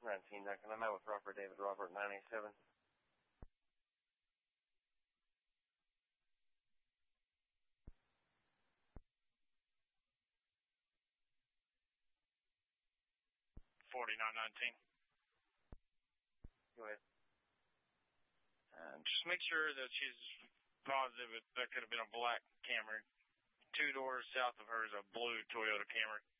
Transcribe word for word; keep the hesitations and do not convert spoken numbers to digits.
nineteen, now can I know with Robert David Robert nine eight seven? forty-nine nineteen. Go ahead. Uh, just make sure that she's positive that that could have been a black Camry. Two doors south of her is a blue Toyota Camry.